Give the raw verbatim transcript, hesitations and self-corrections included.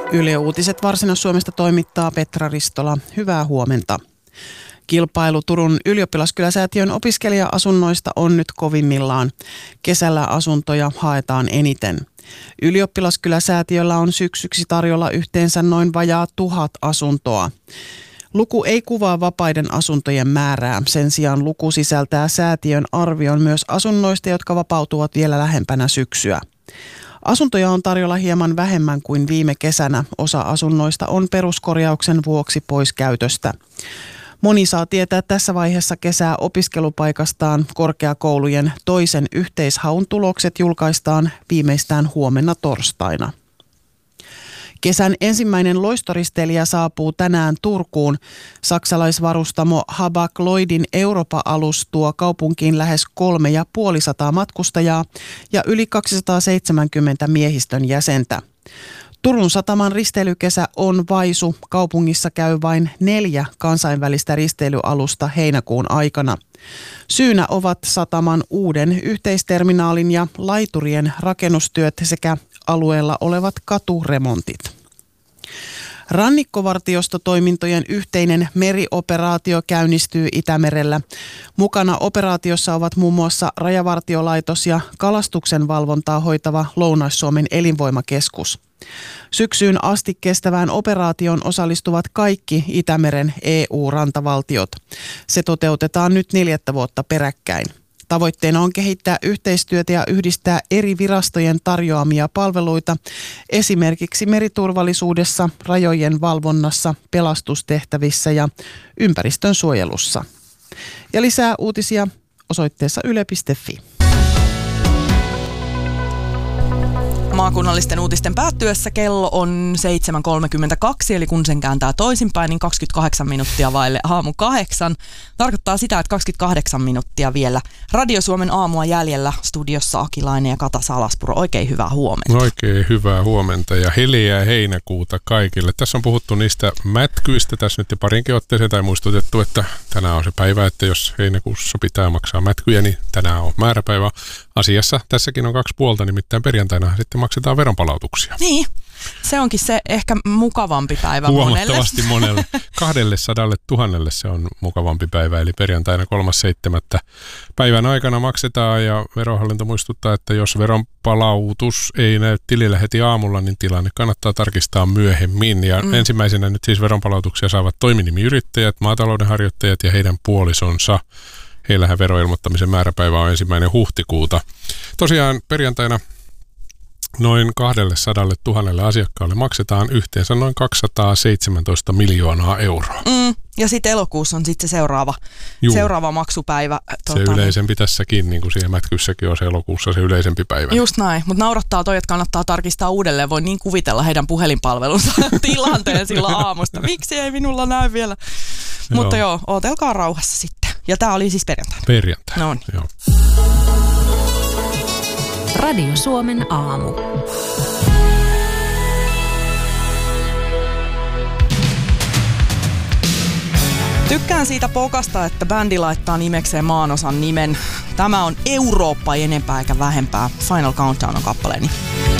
Yle Uutiset Varsinais-Suomesta toimittaa Petra Ristola. Hyvää huomenta. Kilpailu Turun ylioppilaskyläsäätiön opiskelija-asunnoista on nyt kovimmillaan. Kesällä asuntoja haetaan eniten. Ylioppilaskyläsäätiöllä on syksyksi tarjolla yhteensä noin vajaa tuhat asuntoa. Luku ei kuvaa vapaiden asuntojen määrää. Sen sijaan luku sisältää säätiön arvion myös asunnoista, jotka vapautuvat vielä lähempänä syksyä. Asuntoja on tarjolla hieman vähemmän kuin viime kesänä. Osa asunnoista on peruskorjauksen vuoksi pois käytöstä. Moni saa tietää tässä vaiheessa kesää opiskelupaikastaan. Korkeakoulujen toisen yhteishaun tulokset julkaistaan viimeistään huomenna torstaina. Kesän ensimmäinen loistoristeilijä saapuu tänään Turkuun. Saksalaisvarustamo Hapag-Lloydin Europa-alus tuo kaupunkiin lähes kolme ja puoli sataa matkustajaa ja yli kaksisataaseitsemänkymmentä miehistön jäsentä. Turun sataman risteilykesä on vaisu. Kaupungissa käy vain neljä kansainvälistä risteilyalusta heinäkuun aikana. Syynä ovat sataman uuden yhteisterminaalin ja laiturien rakennustyöt sekä alueella olevat katuremontit. Rannikkovartiostotoimintojen yhteinen merioperaatio käynnistyy Itämerellä. Mukana operaatiossa ovat muun muassa Rajavartiolaitos ja kalastuksen valvontaa hoitava Lounais-Suomen elinvoimakeskus. Syksyyn asti kestävään operaatioon osallistuvat kaikki Itämeren E U-rantavaltiot. Se toteutetaan nyt neljättä vuotta peräkkäin. Tavoitteena on kehittää yhteistyötä ja yhdistää eri virastojen tarjoamia palveluita, esimerkiksi meriturvallisuudessa, rajojen valvonnassa, pelastustehtävissä ja ympäristön suojelussa. Ja lisää uutisia osoitteessa yle piste fi. Maakunnallisten uutisten päättyessä kello on seitsemän kolmekymmentäkaksi, eli kun sen kääntää toisinpäin, niin kaksikymmentäkahdeksan minuuttia vaille aamu kahdeksan. Tarkoittaa sitä, että kaksikymmentäkahdeksan minuuttia vielä Radio Suomen aamua jäljellä. Studiossa Akilainen ja Kata Salaspuro. Oikein hyvää huomenta. Oikein hyvää huomenta ja heliää heinäkuuta kaikille. Tässä on puhuttu niistä mätkyistä tässä nyt jo parinkin otteeseen tai muistutettu, että tänään on se päivä, että jos heinäkuussa pitää maksaa mätkyjä, niin tänään on määräpäivä. Asiassa tässäkin on kaksi puolta, nimittäin perjantaina sitten maksetaan veronpalautuksia. Niin, se onkin se ehkä mukavampi päivä monelle. Huomattavasti monelle. Kahdelle sadalle tuhannelle se on mukavampi päivä, eli perjantaina kolmas seitsemättä päivän aikana maksetaan ja verohallinto muistuttaa, että jos veronpalautus ei näy tilillä heti aamulla, niin tilanne kannattaa tarkistaa myöhemmin. Ja mm. ensimmäisenä nyt siis veronpalautuksia saavat toiminimiyrittäjät, maatalouden harjoittajat ja heidän puolisonsa. Heillähän veroilmoittamisen määräpäivä on ensimmäinen huhtikuuta. Tosiaan perjantaina noin kaksisataa tuhatta asiakkaalle maksetaan yhteensä noin kaksisataaseitsemäntoista miljoonaa euroa. Mm, ja sitten elokuussa on sitten se seuraava, seuraava maksupäivä. Se tuota, yleisempi tässäkin, niin kuin siihen mätkyssäkin on se elokuussa se yleisempi päivä. Just näin, mutta naurattaa toi, että kannattaa tarkistaa uudelleen. Voi niin kuvitella heidän puhelinpalvelunsa tilanteen silloin aamusta. Miksi ei minulla näy vielä? Joo. Mutta joo, ootelkaa rauhassa sitten. Ja tää oli siis perjantaina. Perjantaina, no niin. Joo. Radio Suomen aamu. Tykkään siitä pokasta, että bändi laittaa nimekseen maanosan nimen. Tämä on Eurooppa enempää eikä vähempää. Final Countdown on kappaleeni.